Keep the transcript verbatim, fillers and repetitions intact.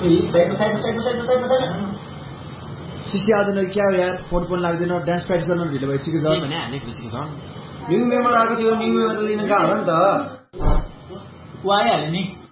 cc आउँदैन क्या यार फोन फोन लाग्दैन डान्स प्र्याक्टिस गर्न ढिलो भइसक्यो छ भने हाल्ने खुसी छ न्यू मेम्बर आएको थियो न्यू मेम्बर लिन गएको होला नि त ऊ आइहाल्यो नि